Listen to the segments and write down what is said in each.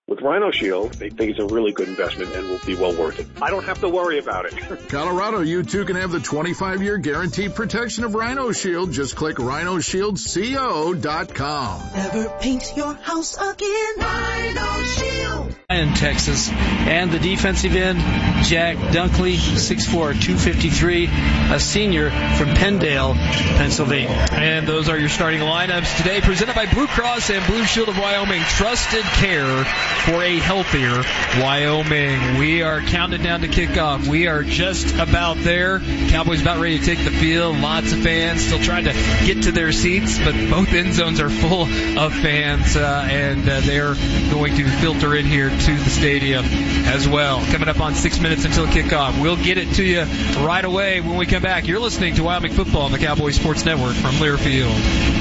With Rhino Shield, they think it's a really good investment and will be well worth it. I don't have to worry about it. Colorado, you too can have the 25-year guaranteed protection of Rhino Shield. Just click rhinoshieldco.com. Never paint your house again. Rhino Shield. In Texas. And the defensive end, Jack Dunkley, 6'4", 253, a senior from Penndale, Pennsylvania. And those are your starting lineups today, presented by Blue Cross and Blue Shield of Wyoming. Trusted care for a healthier Wyoming. We are counting down to kickoff. We are just about there. Cowboys about ready to take the field. Lots of fans still trying to get to their seats, but both end zones are full of fans, and they're going to filter in here to the stadium as well. Coming up on 6 minutes until kickoff. We'll get it to you right away when we come back. You're listening to Wyoming Football on the Cowboys Sports Network from Learfield.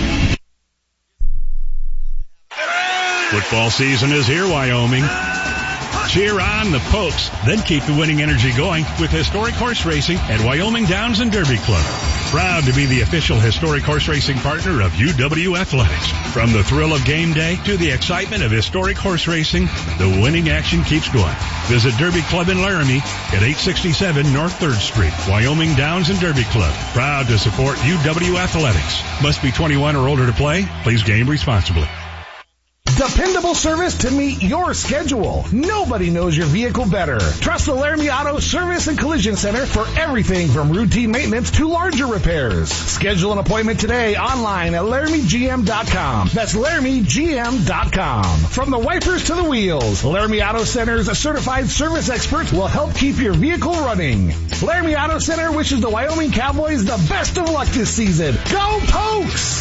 Football season is here, Wyoming. Cheer on the Pokes, then keep the winning energy going with historic horse racing at Wyoming Downs and Derby Club. Proud to be the official historic horse racing partner of UW Athletics. From the thrill of game day to the excitement of historic horse racing, the winning action keeps going. Visit Derby Club in Laramie at 867 North 3rd Street. Wyoming Downs and Derby Club. Proud to support UW Athletics. Must be 21 or older to play. Please game responsibly. Dependable service to meet your schedule. Nobody knows your vehicle better. Trust the Laramie Auto Service and Collision Center for everything from routine maintenance to larger repairs. Schedule an appointment today online at LaramieGM.com. That's LaramieGM.com. From the wipers to the wheels, Laramie Auto Center's certified service experts will help keep your vehicle running. Laramie Auto Center wishes the Wyoming Cowboys the best of luck this season. Go Pokes!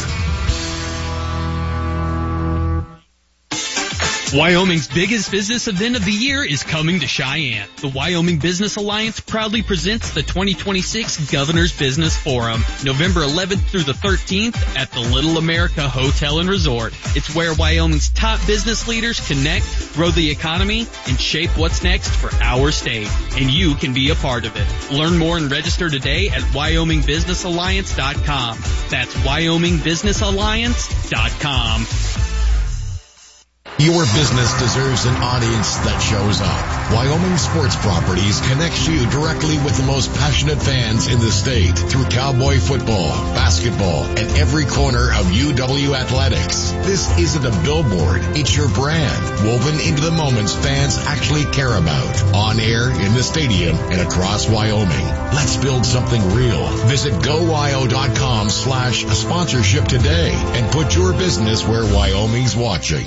Wyoming's biggest business event of the year is coming to Cheyenne. The Wyoming Business Alliance proudly presents the 2026 Governor's Business Forum, November 11th through the 13th at the Little America Hotel and Resort. It's where Wyoming's top business leaders connect, grow the economy, and shape what's next for our state. And you can be a part of it. Learn more and register today at WyomingBusinessAlliance.com. That's WyomingBusinessAlliance.com. Your business deserves an audience that shows up. Wyoming Sports Properties connects you directly with the most passionate fans in the state through cowboy football, basketball, and every corner of UW Athletics. This isn't a billboard. It's your brand, woven into the moments fans actually care about. On air, in the stadium, and across Wyoming. Let's build something real. Visit GoWyo.com/sponsorship today and put your business where Wyoming's watching.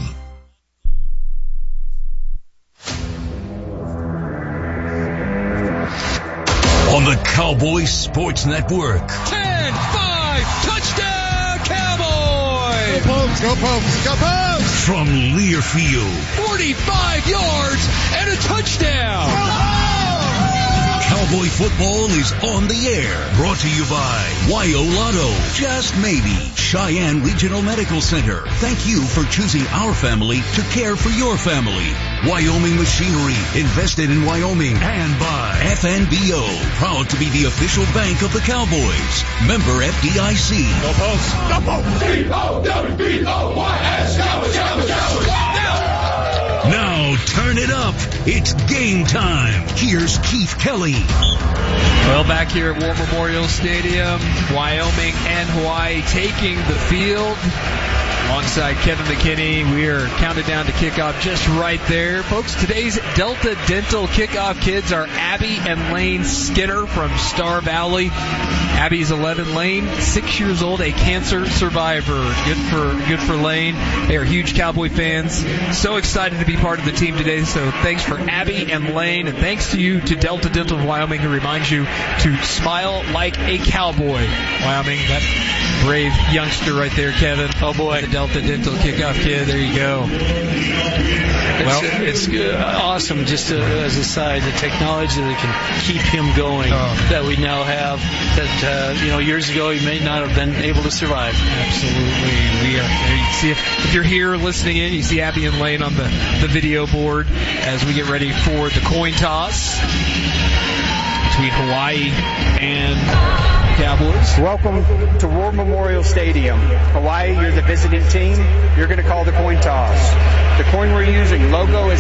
On the Cowboys Sports Network. 10-5, touchdown Cowboys! Go Pokes, go Pokes, go Pokes! From Learfield. 45 yards and a touchdown! Cowboy football is on the air. Brought to you by Wyo Lotto. Just maybe. Cheyenne Regional Medical Center. Thank you for choosing our family to care for your family. Wyoming Machinery. Invested in Wyoming. And by FNBO. Proud to be the official bank of the Cowboys. Member FDIC. Go Pokes. Go Pokes. C-O-W-B-O-Y-S. Cowboys, Cowboys, Cowboys. Now turn it up. It's game time. Here's Keith Kelly. Well, back here at War Memorial Stadium, Wyoming and Hawaii taking the field. Alongside Kevin McKinney, we are counted down to kickoff just right there. Folks, today's Delta Dental kickoff kids are Abby and Lane Skinner from Star Valley. Abby's 11, Lane, 6 years old, a cancer survivor. Good for Lane. They are huge Cowboy fans. So excited to be part of the team today. So thanks for Abby and Lane, and thanks to you to Delta Dental of Wyoming, who reminds you to smile like a cowboy. Wyoming, that brave youngster right there, Kevin. Oh boy, the Delta Dental kickoff kid. There you go. It's awesome, just as a side, the technology that can keep him going that we now have that, years ago he may not have been able to survive. Absolutely. We are. You see, if you're here listening in, you see Abby and Lane on the video board as we get ready for the coin toss between Hawaii and Cowboys. Welcome to War Memorial Stadium. Hawaii, you're the visiting team. You're going to call the coin toss. The coin we're using, logo is